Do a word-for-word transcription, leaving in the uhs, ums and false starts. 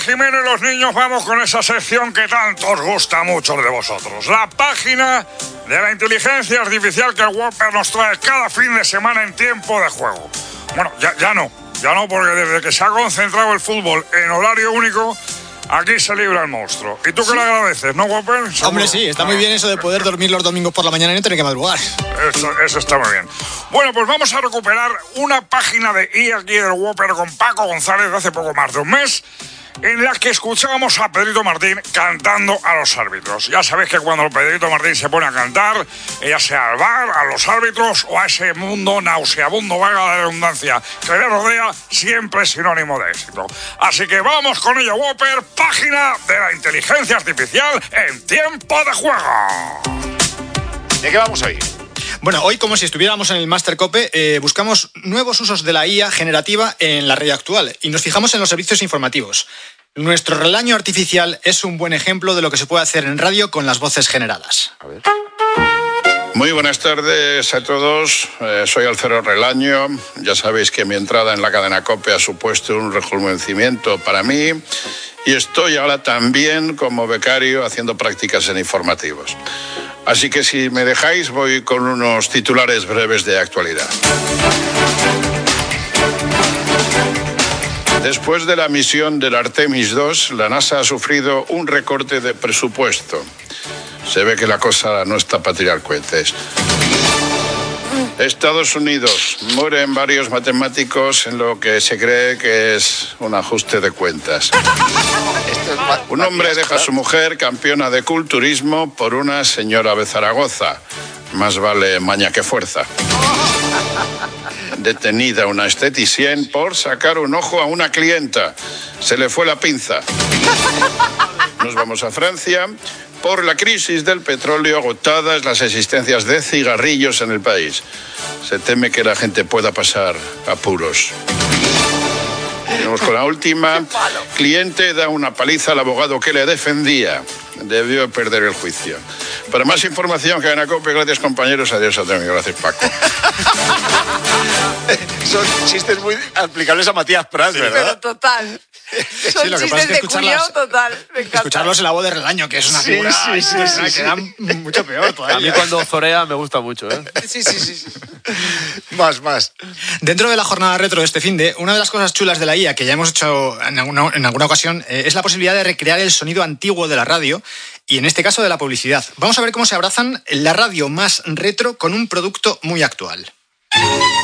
Jimeno y los niños vamos con esa sección que tanto os gusta a muchos de vosotros. La página de la inteligencia artificial que el Whopper nos trae cada fin de semana en tiempo de juego. Bueno, ya, ya no, ya no, porque desde que se ha concentrado el fútbol en horario único, aquí se libra el monstruo. ¿Y tú qué le agradeces, no, Whopper? Hombre, sí, está muy bien eso de poder dormir los domingos por la mañana y no tener que madrugar. Eso, eso está muy bien. Bueno, pues vamos a recuperar una página de I aquí del Whopper con Paco González de hace poco más de un mes, en la que escuchábamos a Pedrito Martín cantando a los árbitros. Ya sabéis que cuando Pedrito Martín se pone a cantar, ya sea al bar, a los árbitros o a ese mundo nauseabundo, valga la redundancia, que le rodea, siempre es sinónimo de éxito. Así que vamos con ello, Whopper, página de la inteligencia artificial en tiempo de juego. ¿De qué vamos a ir? Bueno, hoy, como si estuviéramos en el Máster Cope, eh, buscamos nuevos usos de la I A generativa en la radio actual y nos fijamos en los servicios informativos. Nuestro relaño artificial es un buen ejemplo de lo que se puede hacer en radio con las voces generadas. A ver. Muy buenas tardes a todos, eh, soy Alfredo Relaño. Ya sabéis que mi entrada en la cadena COPE ha supuesto un rejuvenecimiento para mí y estoy ahora también como becario haciendo prácticas en informativos. Así que si me dejáis voy con unos titulares breves de actualidad. Después de la misión del Artemis dos, la NASA ha sufrido un recorte de presupuesto. Se ve que la cosa no está para tirar cohetes. Estados Unidos. Mueren varios matemáticos en lo que se cree que es un ajuste de cuentas. Un hombre deja a su mujer, campeona de culturismo, por una señora de Zaragoza. Más vale maña que fuerza. Detenida una esteticien por sacar un ojo a una clienta. Se le fue la pinza. Nos vamos a Francia. Por la crisis del petróleo, agotadas las existencias de cigarrillos en el país. Se teme que la gente pueda pasar apuros. Vamos con la última. Cliente da una paliza al abogado que le defendía. Debió perder el juicio. Para más información, Cadena COPE. Gracias, compañeros. Adiós, Antonio. Gracias, Paco. Son chistes muy aplicables a Matías Prats, Sí, ¿verdad? pero total. Son Sí, lo que chistes pasa es que de escucharlas- cuñado total. Me encanta. Escucharlos en la voz de Relaño, que es una Sí, figura sí, sí, ay, sí, que sí. da mucho peor todavía. A mí cuando zorea me gusta mucho, ¿eh? Sí, sí, sí, sí. Más, más. Dentro de la jornada retro de este finde, una de las cosas chulas de la I A que ya hemos hecho en alguna, en alguna ocasión eh, es la posibilidad de recrear el sonido antiguo de la radio y en este caso de la publicidad. Vamos a ver cómo se abrazan la radio más retro con un producto muy actual.